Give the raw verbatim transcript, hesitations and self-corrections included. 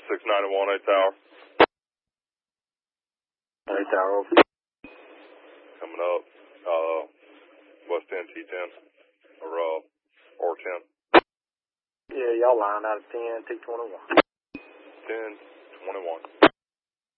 six ninety-one, eight Tower. eight Tower, over. Coming up, uh, West ten, T ten, or, uh, or ten. Yeah, y'all line out of ten, T twenty-one. ten, twenty-one.